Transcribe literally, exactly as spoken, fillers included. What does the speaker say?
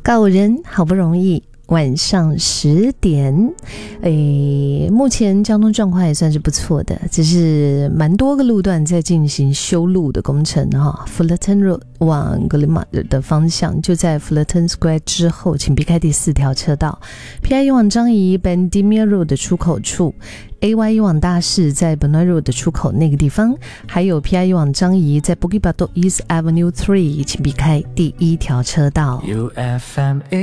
告人好不容易晚上十点，诶，目前交通状况也算是不错的，只是蛮多个路段在进行修路的工程哈。Fullerton Road 往格林马的方向，就在 Fullerton Square 之后，请避开第四条车道。P I E 往张仪 Bendemeer Road 的出口处。A Y E 往大市在 Benoit Road 的出口那个地方，还有 P I E 往张仪在 Bukit Batok East Avenue three， 请避开第一条车道。U F M